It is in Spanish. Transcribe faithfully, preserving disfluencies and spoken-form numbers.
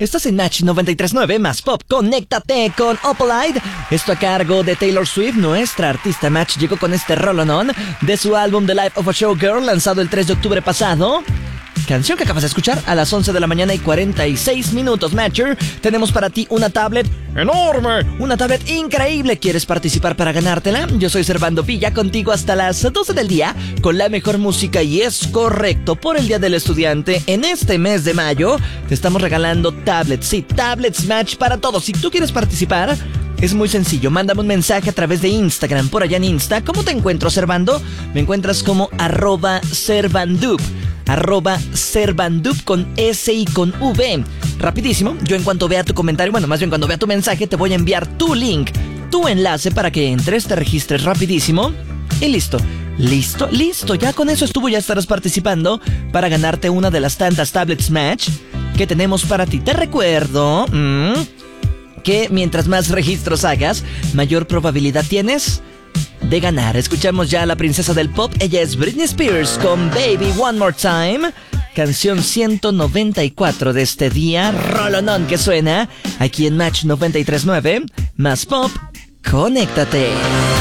Estás en Match noventa y tres punto nueve más Pop. Conéctate con Opalite. Esto a cargo de Taylor Swift. Nuestra artista Match llegó con este rolonón de su álbum The Life of a Showgirl, lanzado el tres de octubre pasado. Canción que acabas de escuchar a las once de la mañana y cuarenta y seis minutos, Matcher. Tenemos para ti una tablet enorme, una tablet increíble. ¿Quieres participar para ganártela? Yo soy Servando Villa, contigo hasta las doce del día con la mejor música, y es correcto, por el Día del Estudiante, en este mes de mayo, te estamos regalando tablets, sí, tablets Match para todos. Si tú quieres participar, es muy sencillo, mándame un mensaje a través de Instagram, por allá en Insta. ¿Cómo te encuentro, Servando? Me encuentras como arroba Servandup. Arroba Servandup con S y con V. Rapidísimo, yo en cuanto vea tu comentario, bueno, más bien cuando vea tu mensaje, te voy a enviar tu link, tu enlace para que entres, te registres rapidísimo y listo. Listo, listo, ya con eso estuvo, ya estarás participando para ganarte una de las tantas tablets Match que tenemos para ti. Te recuerdo mmm, que mientras más registros hagas, mayor probabilidad tienes de ganar. Escuchamos ya a la princesa del pop. Ella es Britney Spears con Baby One More Time, canción ciento noventa y cuatro de este día. Rolonón que suena aquí en Match noventa y tres punto nueve más Pop. Conéctate.